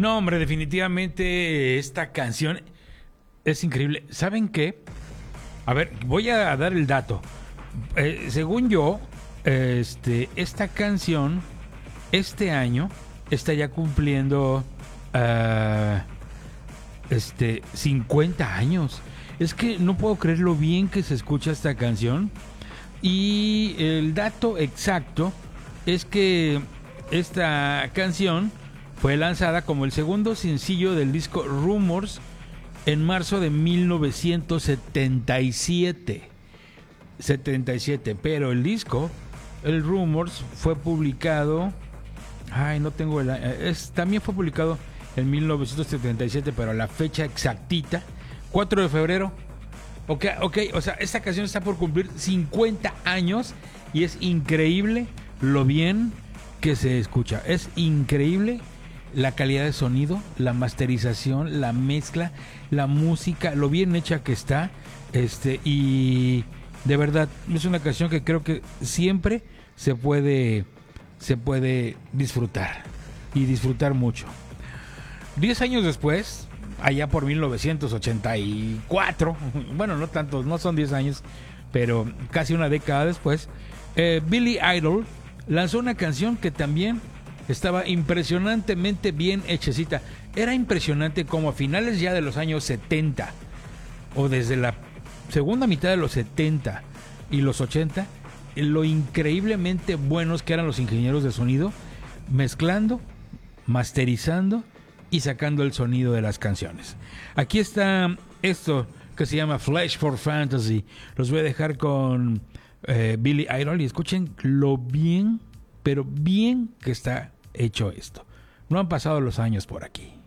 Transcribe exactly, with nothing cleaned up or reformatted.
No, hombre, definitivamente esta canción es increíble. ¿Saben qué? A ver, voy a dar el dato. Eh, según yo, este, esta canción, este año, está ya cumpliendo uh, este, cincuenta años. Es que no puedo creer lo bien que se escucha esta canción. Y el dato exacto es que esta canción fue lanzada como el segundo sencillo del disco Rumors en marzo de mil novecientos setenta y siete. setenta y siete, pero el disco, el Rumors, fue publicado. Ay, no tengo el. Es, también fue publicado en mil novecientos setenta y siete, pero la fecha exactita, cuatro de febrero. Ok, ok, o sea, esta canción está por cumplir cincuenta años y es increíble lo bien que se escucha. Es increíble la calidad de sonido, la masterización, la mezcla, la música, lo bien hecha que está. Este, y de verdad, es una canción que creo que siempre se puede, se puede disfrutar y disfrutar mucho. Diez años después, allá por mil novecientos ochenta y cuatro, bueno, no tantos, no son diez años, pero casi una década después, eh, Billy Idol lanzó una canción que también estaba impresionantemente bien hechecita. Era impresionante como a finales ya de los años setenta, o desde la segunda mitad de los setenta y los ochenta, lo increíblemente buenos que eran los ingenieros de sonido, mezclando, masterizando y sacando el sonido de las canciones. Aquí está esto que se llama Flash for Fantasy. Los voy a dejar con eh, Billy Idol y escuchen lo bien, pero bien que está hecho esto. No han pasado los años por aquí.